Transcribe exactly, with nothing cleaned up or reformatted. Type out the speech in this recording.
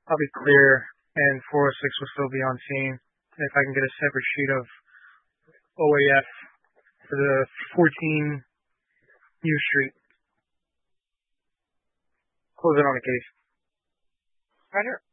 I'll be clear, and four oh six will still be on scene. If I can get a separate sheet of O A F for the fourteen U Street. Close it on the case. Right here.